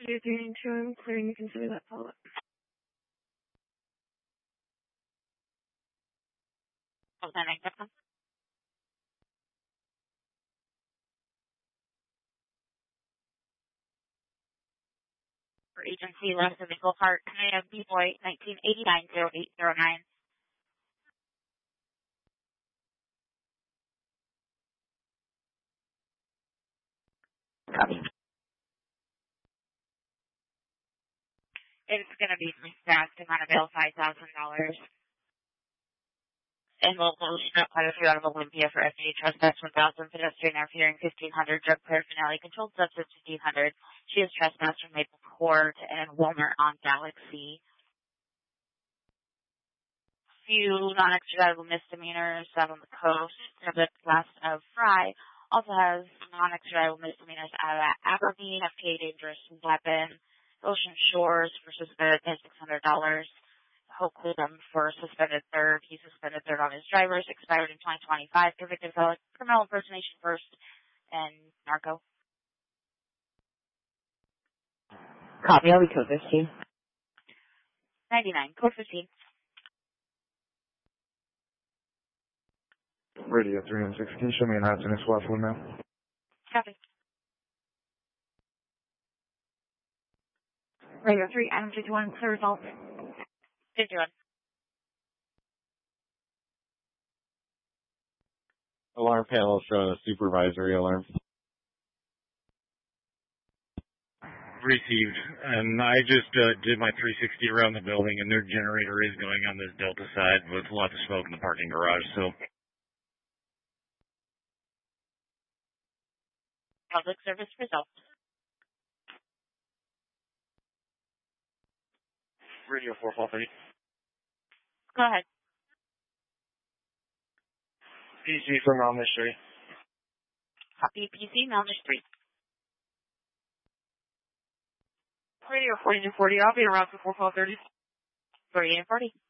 You're 392, I'm clearing to consider that follow-up. For agency, less than vehicle part, command B-Boy 1989-0809. Copy. It's going to be stacked amount of bail, $5,000. And we'll snap quite a few out of Olympia for FDA trespass 1,000, pedestrian interfering 1,500, drug paraphernalia, controlled substance 1,500. She has trespassed from Maple Court and Walmart on Galaxy. Few non-extraditable misdemeanors out on the coast. The last of Fry also has non-extraditable misdemeanors out of Aberdeen, FTA dangerous weapon, Ocean Shores for suspended $600. Hopefully them for suspended third. He suspended third on his drivers, expired in 2025, convicted felon, criminal impersonation first, and narco. Copy, I'll be code 15. 99, code 15. Radio 316, can you show me an accident swap one now? Copy. Radio 3, Adam 51, clear result. 51. Alarm panel showing a supervisory alarm. Received. And I just did my 360 around the building, and their generator is going on this Delta side with lots of smoke in the parking garage, so. Public service result. Radio 443. Go ahead. PC from Melnish Street. Copy, PC, Melnish Street. Radio 4240, I'll be around for 4:30. 40 and 40.